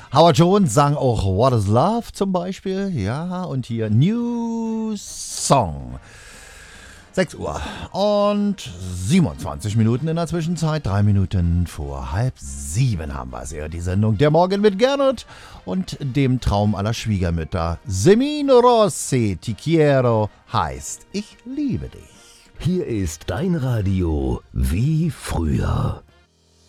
Howard Jones sang auch What is Love zum Beispiel. Ja, und hier New Song. 6 Uhr und 27 Minuten in der Zwischenzeit. 3 Minuten vor 6:30 haben wir es. Ja, die Sendung Der Morgen mit Gernot und dem Traum aller Schwiegermütter. Semino Rossi, Ti quiero heißt Ich liebe dich. Hier ist dein Radio wie früher.